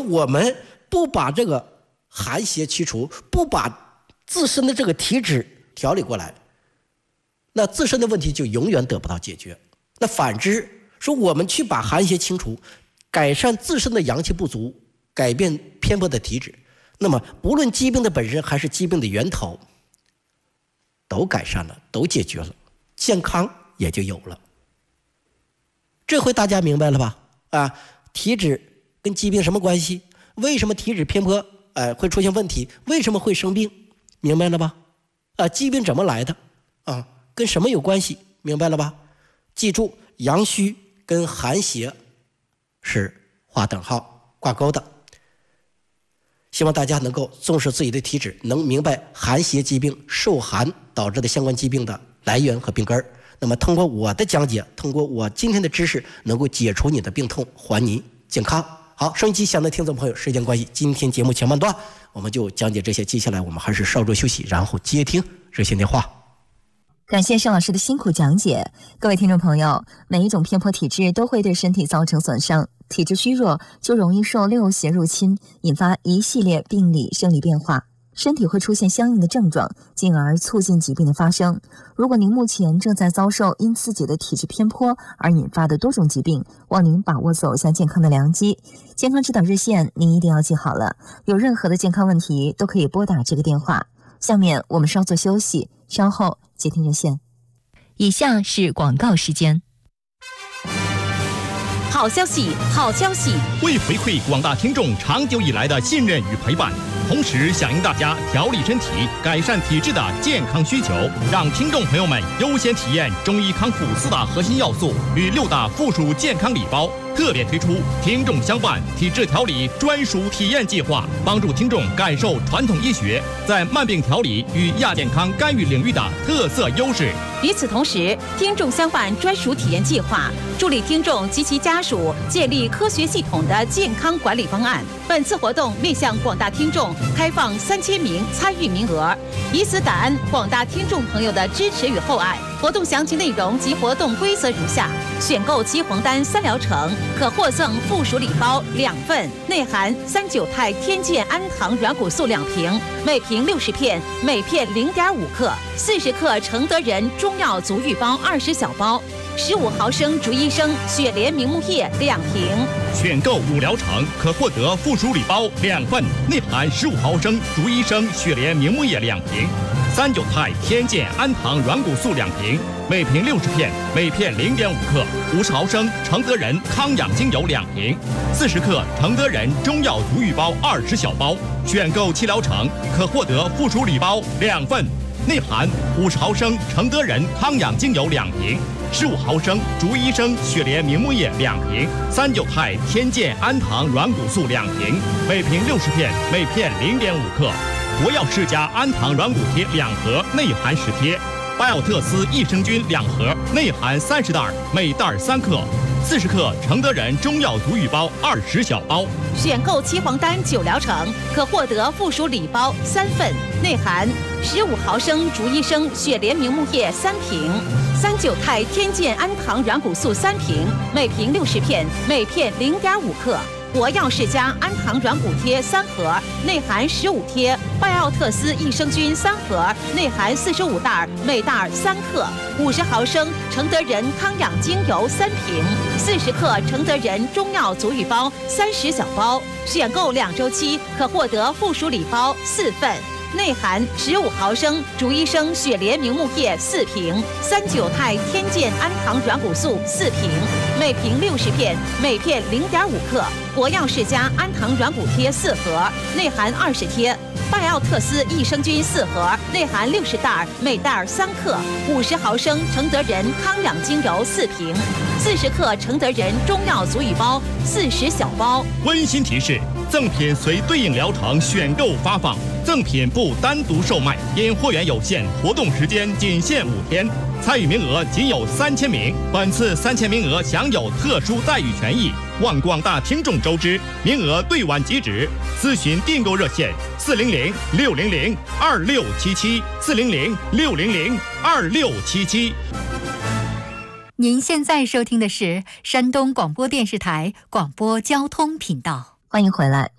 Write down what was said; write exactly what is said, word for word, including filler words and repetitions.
我们不把这个寒邪驱除，不把自身的这个体质调理过来，那自身的问题就永远得不到解决。那反之，说我们去把寒邪清除，改善自身的阳气不足，改变偏颇的体质，那么不论疾病的本身还是疾病的源头都改善了，都解决了，健康也就有了。这回大家明白了吧？啊，体质跟疾病什么关系？为什么体质偏颇呃会出现问题？为什么会生病？明白了吧？啊，疾病怎么来的？啊，跟什么有关系？明白了吧？记住，阳虚跟寒邪是划等号挂钩的。希望大家能够重视自己的体质，能明白寒邪疾病受寒导致的相关疾病的来源和病根儿。那么通过我的讲解，通过我今天的知识，能够解除你的病痛，还你健康。好，收音机前的听众朋友，时间关系，今天节目前半段我们就讲解这些，接下来我们还是稍作休息，然后接听热线电话。 感谢盛老师的辛苦讲解。各位听众朋友，每一种偏颇体质都会对身体造成损伤，体质虚弱就容易受六邪入侵，引发一系列病理生理变化，身体会出现相应的症状，进而促进疾病的发生。如果您目前正在遭受因自己的体质偏颇而引发的多种疾病，望您把握走向健康的良机。健康指导热线您一定要记好了，有任何的健康问题都可以拨打这个电话。下面我们稍作休息，稍后接听热线。以下是广告时间。 好消息，好消息！ 为回馈广大听众长久以来的信任与陪伴，同时响应大家调理身体、改善体质的健康需求，让听众朋友们优先体验中医康复四大核心要素与六大附属健康礼包。特别推出听众相伴体质调理专属体验计划，帮助听众感受传统医学在慢病调理与亚健康干预领域的特色优势。 与此同时，听众相伴专属体验计划助力听众及其家属建立科学系统的健康管理方案。本次活动面向广大听众开放三千名参与名额，以此感恩广大听众朋友的支持与厚爱。活动详情内容及活动规则如下：选购七黄丹三疗程，可获赠附属礼包两份，内含三九肽天健安糖软骨素两瓶，每瓶六十片，每片零点五克；四十克承德仁中药足浴包二十小包，十五毫升竹医生雪莲明目液两瓶。 选购五疗程，可获得附属礼包两份，内含十五毫升竹医生雪莲明目液两瓶。三九肽天健安糖软骨素两瓶，每瓶六十片，每片零点五克；五十毫升承德仁康养精油两瓶，四十克承德仁中药足浴包二十小包。选购七疗程，可获得附属礼包两份，内含五十毫升承德仁康养精油两瓶，十五毫升竹医生雪莲明目液两瓶，三九肽天健安糖软骨素两瓶，每瓶六十片，每片零点五克。国药世家安糖软骨贴两盒，内含十贴；巴奥特斯益生菌两盒，内含三十袋，每袋三克；四十克承德仁中药足浴包二十小包。 选购七黄丹九疗程，可获得附属礼包三份，内含十五毫升竹医生雪莲明目液三瓶，三九肽天健安糖软骨素三瓶，每瓶六十片，每片零点五克。国药世家安糖软骨贴三盒，内含十五贴；拜奥特斯益生菌三盒，内含四十五袋，每袋三克；五十毫升承德仁康养精油三瓶，四十克承德仁中药足浴包三十小包。选购两周期，可获得附属礼包四份。内含十五毫升竹医生雪莲明目液四瓶，三九肽天健安糖软骨素四瓶，每瓶六十片，每片零点五克；国药世家安糖软骨贴四盒，内含二十贴；拜奥特斯益生菌四盒，内含六十袋，每袋三克；五十毫升承德仁康养精油四瓶，四十克承德仁中药足浴包四十小包。 温馨提示：赠品随对应疗程选购发放，赠品不单独售卖，因货源有限，活动时间仅限五天，参与名额仅有三千名。本次三千名额享有特殊待遇权益，望广大听众周知，名额对晚即止。咨询订购热线：四零零六零零二六七七，四零零六零零二六七七。 您现在收听的是山东广播电视台广播交通频道， 欢迎回来。